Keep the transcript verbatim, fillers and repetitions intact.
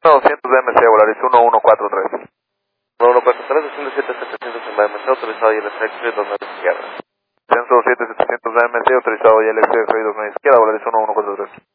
doscientos de M C, Volaris uno uno cuatro tres. uno cuatro tres, doscientos siete setecientos en B M C, autorizado y el efecto dos nueve izquierda. Censo siete setecientos de M C, autorizado y L C, soy dos nueve izquierda, Volaris uno uno cuatro tres.